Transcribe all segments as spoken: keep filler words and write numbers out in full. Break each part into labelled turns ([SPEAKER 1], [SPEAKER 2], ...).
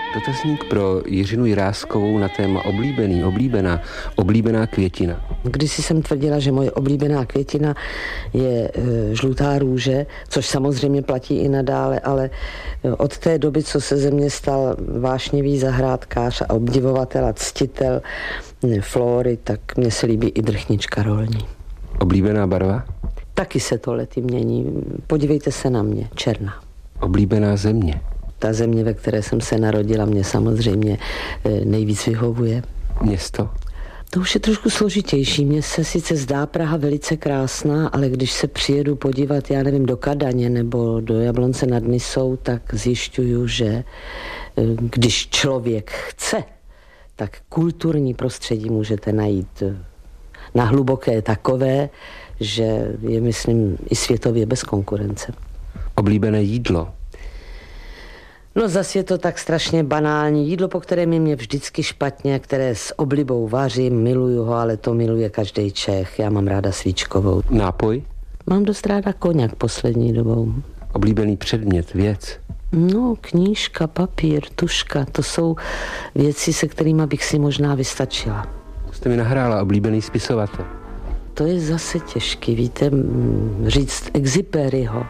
[SPEAKER 1] Dotazník pro Jiřinu Jiráskovou na téma oblíbený, oblíbená, oblíbená květina.
[SPEAKER 2] Když jsem tvrdila, že moje oblíbená květina je e, žlutá růže, což samozřejmě platí i nadále, ale od té doby, co se ze mě stal vášnivý zahrádkář a obdivovatel a ctitel flóry, tak mně se líbí i drchnička rolní.
[SPEAKER 1] Oblíbená barva?
[SPEAKER 2] Taky se to lety mění. Podívejte se na mě, černá.
[SPEAKER 1] Oblíbená země?
[SPEAKER 2] Ta země, ve které jsem se narodila, mě samozřejmě nejvíc vyhovuje.
[SPEAKER 1] Město?
[SPEAKER 2] To už je trošku složitější. Mně se sice zdá Praha velice krásná, ale když se přijedu podívat, já nevím, do Kadaně nebo do Jablonce nad Nisou, tak zjišťuju, že když člověk chce, tak kulturní prostředí můžete najít na hluboké takové, že je, myslím, i světově bez konkurence.
[SPEAKER 1] Oblíbené jídlo?
[SPEAKER 2] No zase je to tak strašně banální. Jídlo, po kterém je mě vždycky špatně, které s oblibou vařím, miluju ho, ale to miluje každý Čech. Já mám ráda svíčkovou.
[SPEAKER 1] Nápoj?
[SPEAKER 2] Mám dost ráda koněk poslední dobou.
[SPEAKER 1] Oblíbený předmět, věc?
[SPEAKER 2] No, knížka, papír, tuška, to jsou věci, se kterými bych si možná vystačila.
[SPEAKER 1] Jste mi nahrála oblíbený spisovatel?
[SPEAKER 2] To je zase těžký, víte, říct Exupéryho.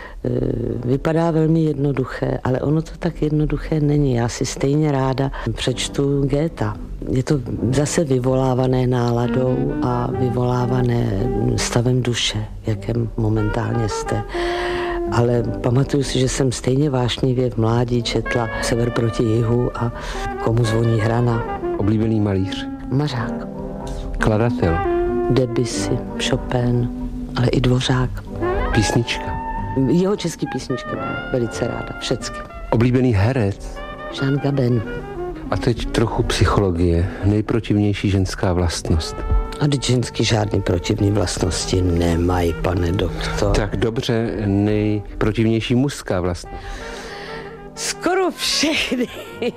[SPEAKER 2] Vypadá velmi jednoduché, ale ono to tak jednoduché není. Já si stejně ráda přečtu Goetha. Je to zase vyvolávané náladou a vyvolávané stavem duše, jakém momentálně jste. Ale pamatuju si, že jsem stejně vášnivě v mládí četla Sever proti jihu a Komu zvoní hrana.
[SPEAKER 1] Oblíbený malíř?
[SPEAKER 2] Mařák.
[SPEAKER 1] Kladatel?
[SPEAKER 2] Debussy, Chopin, ale i Dvořák.
[SPEAKER 1] Písnička?
[SPEAKER 2] Jeho český písničky mám velice ráda, všecky.
[SPEAKER 1] Oblíbený herec?
[SPEAKER 2] Jean Gabin.
[SPEAKER 1] A teď trochu psychologie. Nejprotivnější ženská vlastnost?
[SPEAKER 2] A teď ženský žádný protivní vlastnosti nemají, pane doktor.
[SPEAKER 1] Tak dobře, nejprotivnější mužská vlastnost?
[SPEAKER 2] Skoro všechny,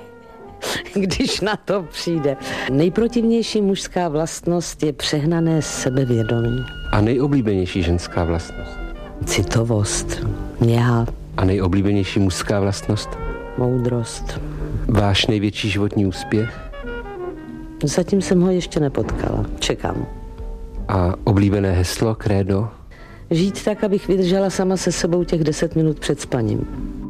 [SPEAKER 2] když na to přijde. Nejprotivnější mužská vlastnost je přehnané sebevědomí.
[SPEAKER 1] A nejoblíbenější ženská vlastnost?
[SPEAKER 2] Citovost, něha.
[SPEAKER 1] A nejoblíbenější mužská vlastnost?
[SPEAKER 2] Moudrost.
[SPEAKER 1] Váš největší životní úspěch?
[SPEAKER 2] Zatím jsem ho ještě nepotkala. Čekám.
[SPEAKER 1] A oblíbené heslo, krédo?
[SPEAKER 2] Žít tak, abych vydržela sama se sebou těch deset minut před spaním.